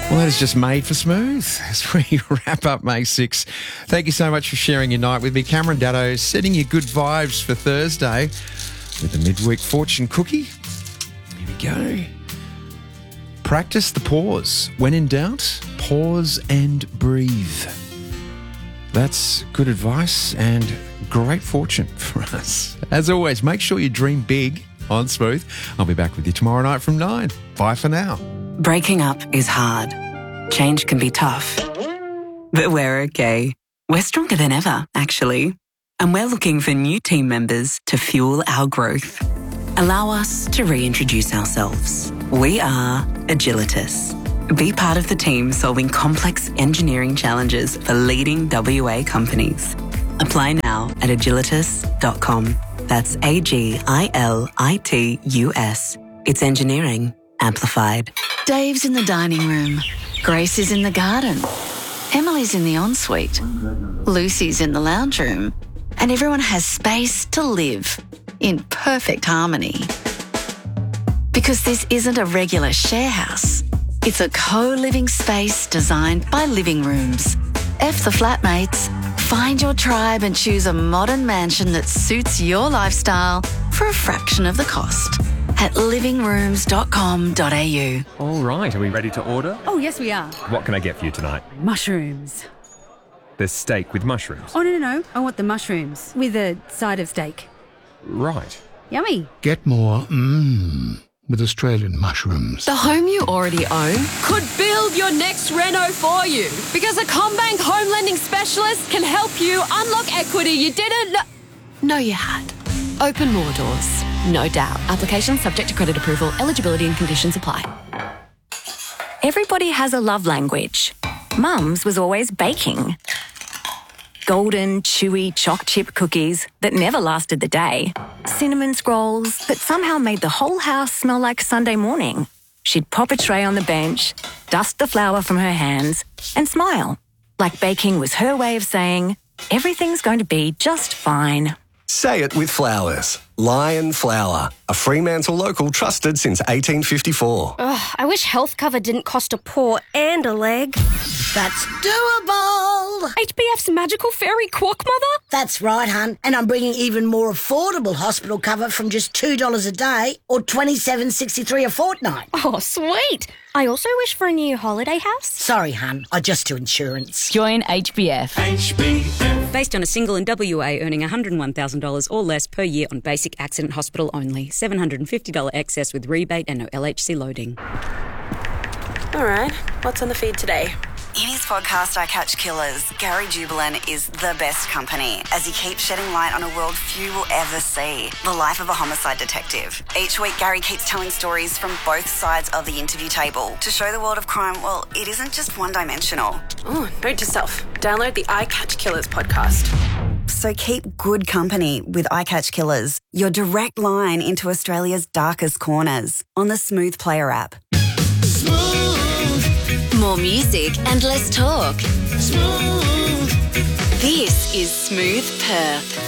Well, that is just made for smooth as we wrap up May 6. Thank you so much for sharing your night with me. Cameron Daddo setting you good vibes for Thursday with the midweek fortune cookie. Here we go. Practice the pause. When in doubt, pause and breathe. That's good advice and great fortune for us. As always, make sure you dream big on Smooth. I'll be back with you tomorrow night from 9. Bye for now. Breaking up is hard. Change can be tough. But we're okay. We're stronger than ever, actually. And we're looking for new team members to fuel our growth. Allow us to reintroduce ourselves. We are Agilitas. Be part of the team solving complex engineering challenges for leading WA companies. Apply now at agilitas.com. That's AGILITUS. It's engineering amplified. Dave's in the dining room. Grace is in the garden. Emily's in the ensuite. Lucy's in the lounge room. And everyone has space to live in perfect harmony. Because this isn't a regular share house. It's a co-living space designed by Living Rooms. F the flatmates. Find your tribe and choose a modern mansion that suits your lifestyle for a fraction of the cost at livingrooms.com.au. All right, are we ready to order? Oh, yes, we are. What can I get for you tonight? Mushrooms. There's steak with mushrooms. Oh, no. I want the mushrooms with a side of steak. Right. Yummy. Get more with Australian mushrooms. The home you already own could build your next reno for you, because a CommBank home lending specialist can help you unlock equity you didn't know you had. Open more doors, no doubt. Application subject to credit approval. Eligibility and conditions apply. Everybody has a love language. Mum's was always baking. Golden, chewy choc chip cookies that never lasted the day. Cinnamon scrolls that somehow made the whole house smell like Sunday morning. She'd pop a tray on the bench, dust the flour from her hands, and smile. Like baking was her way of saying, everything's going to be just fine. Say it with flowers. Lion Flour, a Fremantle local trusted since 1854. Ugh, I wish health cover didn't cost a paw and a leg. That's doable. HBF's magical fairy quack mother? That's right, hun. And I'm bringing even more affordable hospital cover from just $2 a day or $27.63 a fortnight. Oh, sweet. I also wish for a new holiday house. Sorry, hun. I just do insurance. Join HBF. HBF. Based on a single in WA earning $101,000 or less per year on basic accident hospital only. $750 excess with rebate and no LHC loading. All right. What's on the feed today? In his podcast, I Catch Killers, Gary Jubilant is the best company as he keeps shedding light on a world few will ever see, the life of a homicide detective. Each week, Gary keeps telling stories from both sides of the interview table to show the world of crime, well, it isn't just one-dimensional. Oh, note to self. Download the I Catch Killers podcast. So keep good company with I Catch Killers, your direct line into Australia's darkest corners on the Smooth Player app. More music and less talk. Smooth. This is Smooth Perth.